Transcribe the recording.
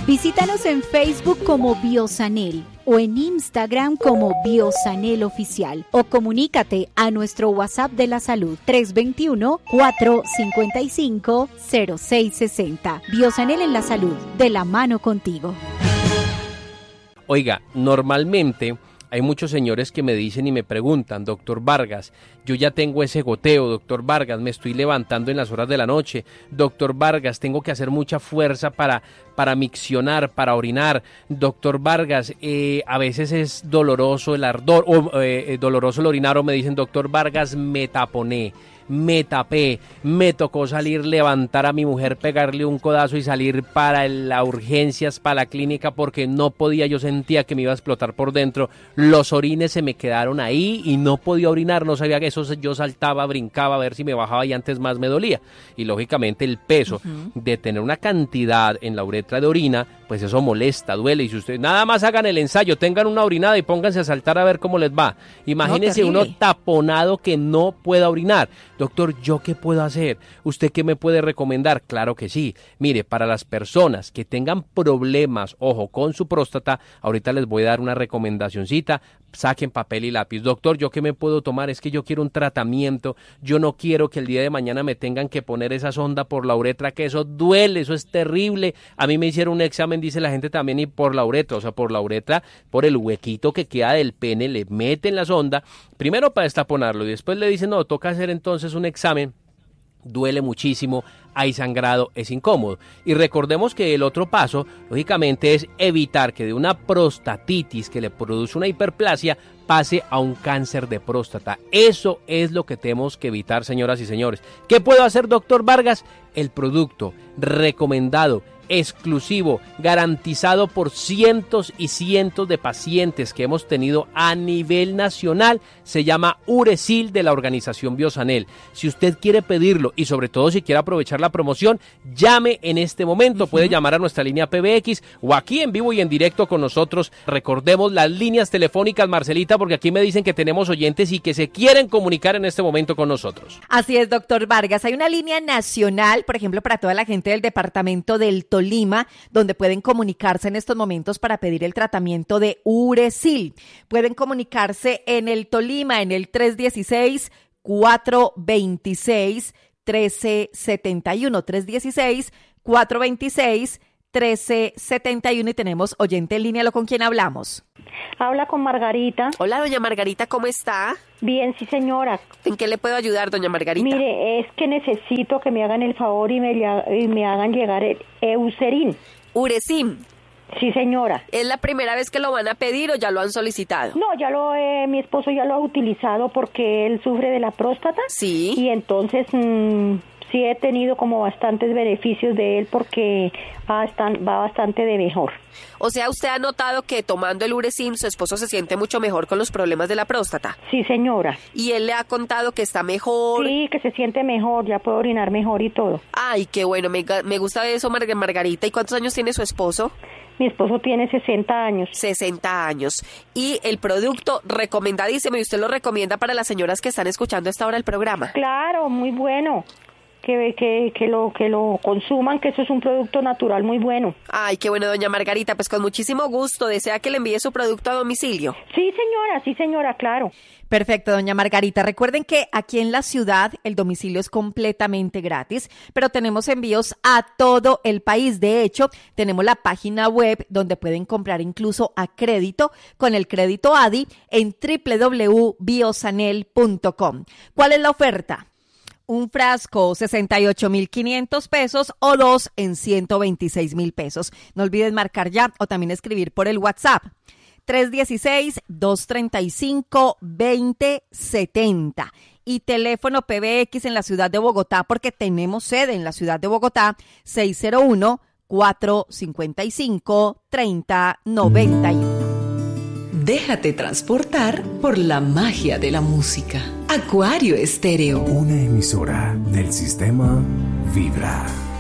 Visítanos en Facebook como Biosanel o en Instagram como Biosanel Oficial o comunícate a nuestro WhatsApp de la salud 321-455-0660. Biosanel en la salud, de la mano contigo. Oiga, normalmente hay muchos señores que me dicen y me preguntan, doctor Vargas, yo ya tengo ese goteo, doctor Vargas, me estoy levantando en las horas de la noche, doctor Vargas, tengo que hacer mucha fuerza para miccionar, para orinar, doctor Vargas, a veces es doloroso el ardor, o doloroso el orinar, o me dicen, doctor Vargas, me taponé, me tapé, me tocó salir, levantar a mi mujer, pegarle un codazo y salir para las urgencias, para la clínica, porque no podía, yo sentía que me iba a explotar por dentro, los orines se me quedaron ahí y no podía orinar, no sabía que eso, yo saltaba, brincaba a ver si me bajaba y antes más me dolía, y lógicamente el peso de tener una cantidad en la uretra de orina, pues eso molesta, duele, y si ustedes nada más hagan el ensayo, tengan una orinada y pónganse a saltar a ver cómo les va, imagínense uno taponado que no pueda orinar. Doctor, ¿yo qué puedo hacer? ¿Usted qué me puede recomendar? Claro que sí. Mire, para las personas que tengan problemas, ojo, con su próstata, ahorita les voy a dar una recomendacioncita, saquen papel y lápiz. Doctor, ¿yo qué me puedo tomar? Es que yo quiero un tratamiento, yo no quiero que el día de mañana me tengan que poner esa sonda por la uretra, que eso duele, eso es terrible. A mí me hicieron un examen, dice la gente también, y por la uretra, o sea, por la uretra, por el huequito que queda del pene, le meten la sonda, primero para destaponarlo y después le dicen, no, toca hacer entonces un examen, duele muchísimo, hay sangrado, es incómodo. Y recordemos que el otro paso, lógicamente, es evitar que de una prostatitis que le produce una hiperplasia pase a un cáncer de próstata. Eso es lo que tenemos que evitar, señoras y señores. ¿Qué puedo hacer, doctor Vargas? El producto recomendado, exclusivo, garantizado por cientos y cientos de pacientes que hemos tenido a nivel nacional, se llama Uresil, de la organización Biosanel. Si usted quiere pedirlo y sobre todo si quiere aprovechar la promoción, llame en este momento, puede llamar a nuestra línea PBX o aquí en vivo y en directo con nosotros. Recordemos las líneas telefónicas, Marcelita, porque aquí me dicen que tenemos oyentes y que se quieren comunicar en este momento con nosotros. Así es, doctor Vargas, hay una línea nacional, por ejemplo, para toda la gente del departamento del Tolima, donde pueden comunicarse en estos momentos para pedir el tratamiento de Uresil. Pueden comunicarse en el Tolima en el 316-426-1371, 316-426-1371, y tenemos oyente en línea. ¿Con quién hablamos? Habla con Margarita. Hola, doña Margarita, ¿cómo está? Bien, sí, señora. ¿En qué le puedo ayudar, doña Margarita? Mire, es que necesito que me hagan el favor y me hagan llegar el Eucerin. Uresil. Sí, señora. ¿Es la primera vez que lo van a pedir o ya lo han solicitado? No, mi esposo ya lo ha utilizado porque él sufre de la próstata. Sí. Y entonces sí he tenido como bastantes beneficios de él porque va bastante de mejor. O sea, ¿usted ha notado que tomando el Uresil su esposo se siente mucho mejor con los problemas de la próstata? Sí, señora. ¿Y él le ha contado que está mejor? Sí, que se siente mejor, ya puede orinar mejor y todo. Ay, qué bueno, me gusta eso, Margarita. ¿Y cuántos años tiene su esposo? Mi esposo tiene 60 años. 60 años. Y el producto recomendadísimo, y usted lo recomienda para las señoras que están escuchando a esta hora el programa. Claro, muy bueno. Que lo consuman, que eso es un producto natural muy bueno. Ay, qué bueno, doña Margarita, pues con muchísimo gusto. ¿Desea que le envíe su producto a domicilio? Sí, señora, claro. Perfecto, doña Margarita. Recuerden que aquí en la ciudad el domicilio es completamente gratis, pero tenemos envíos a todo el país. De hecho, tenemos la página web donde pueden comprar incluso a crédito con el crédito ADI en www.biosanel.com. ¿Cuál es la oferta? Un frasco, 68,500 pesos, o 2 en 126,000 pesos. No olviden marcar ya o también escribir por el WhatsApp. 316-235-2070. Y teléfono PBX en la ciudad de Bogotá, porque tenemos sede en la ciudad de Bogotá, 601-455-3091. Déjate transportar por la magia de la música. Acuario Estéreo. Una emisora del sistema Vibra.